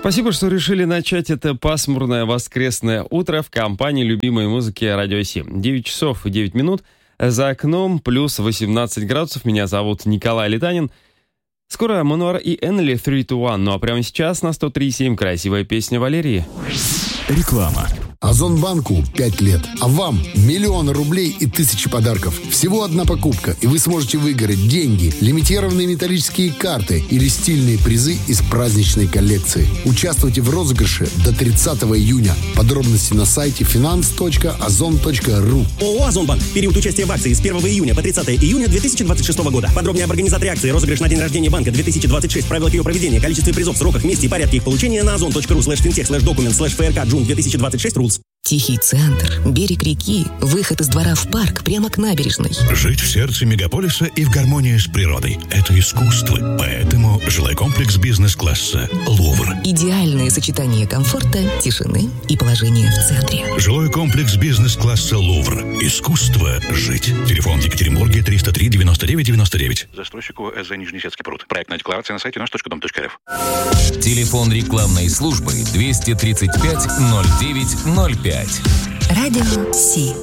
Спасибо, что решили начать это пасмурное воскресное утро в компании любимой музыки Радио 7. 9 часов и 9 минут. За окном плюс 18 градусов. Меня зовут Николай Летанин. Скоро Мануар и Энли 3 to 1. Ну а прямо сейчас на 103.7 красивая песня Валерии. Реклама. Озонбанку 5 лет, а вам миллионы рублей и тысячи подарков. Всего одна покупка, и вы сможете выиграть деньги, лимитированные металлические карты или стильные призы из праздничной коллекции. Участвуйте в розыгрыше до 30 июня. Подробности на сайте finance.ozon.ru. ООО «Озонбанк». Период участия в акции с 1 июня по 30 июня 2026 года. Подробнее об организаторе акции, розыгрыш на день рождения банка 2026, правила ее проведения, количестве призов, сроках, месте и порядке их получения на ozon.ru/fintech/document/frk/june2026 rules. Тихий центр, берег реки, выход из двора в парк прямо к набережной. Жить в сердце мегаполиса и в гармонии с природой – это искусство. Поэтому жилой комплекс бизнес-класса «Лувр». Идеальное сочетание комфорта, тишины и положения в центре. Жилой комплекс бизнес-класса «Лувр». Искусство жить. Телефон в Екатеринбурге 303 99 99. Застройщику СЗ Нижнесецкий пруд. Проектная декларация на сайте наш.дом.рф. Телефон рекламной службы 235 09 05. Радио Си.